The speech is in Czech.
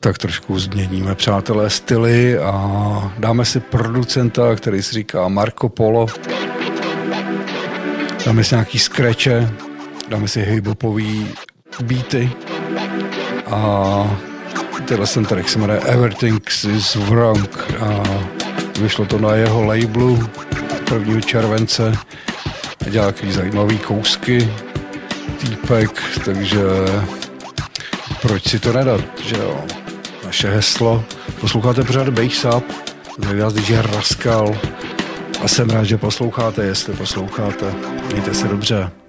tak trošku změníme, přátelé, styly a dáme si producenta, který si říká Marco Polo. Dáme si nějaký skreče, dáme si hip-hopový beaty a tenhle ten track se jmenuje Everything is Wrong a vyšlo to na jeho labelu 1. července. Dělá takový zajímavý kousky, týpek, takže proč si to nedat, že jo? Naše heslo. Posloucháte pořád Bass Up, tady vás DJ Rascal a jsem rád, že posloucháte, jestli posloucháte. Mějte se dobře.